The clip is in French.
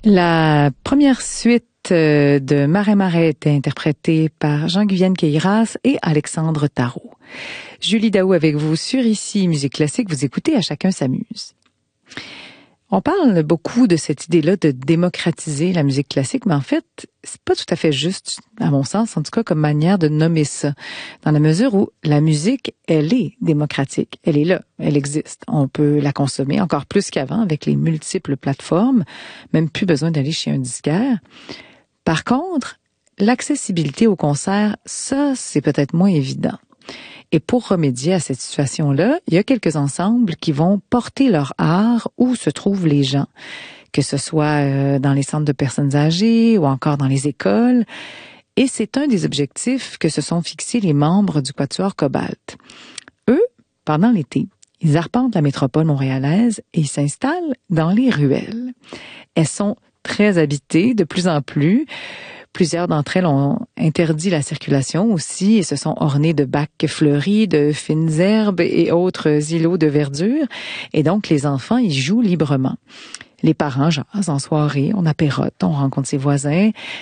La première suite de Marais Marais était interprétée par Jean-Guyenne Queyras et Alexandre Tarot. Julie Daou avec vous sur Ici Musique Classique. Vous écoutez À chacun s'amuse. On parle beaucoup de cette idée-là de démocratiser la musique classique, mais en fait, c'est pas tout à fait juste, à mon sens, en tout cas, comme manière de nommer ça. Dans la mesure où la musique, elle est démocratique. Elle est là. Elle existe. On peut la consommer encore plus qu'avant avec les multiples plateformes. Même plus besoin d'aller chez un disquaire. Par contre, l'accessibilité au concert, ça, c'est peut-être moins évident. Et pour remédier à cette situation-là, il y a quelques ensembles qui vont porter leur art où se trouvent les gens, que ce soit dans les centres de personnes âgées ou encore dans les écoles. Et c'est un des objectifs que se sont fixés les membres du Quatuor Cobalt. Eux, pendant l'été, ils arpentent la métropole montréalaise et ils s'installent dans les ruelles. Elles sont très habitées de plus en plus. Plusieurs d'entre elles ont interdit la circulation aussi et se sont ornées de bacs fleuris, de fines herbes et autres îlots de verdure. Et donc, les enfants y jouent librement. Les parents jasent en soirée, on apérote, on rencontre ses voisins.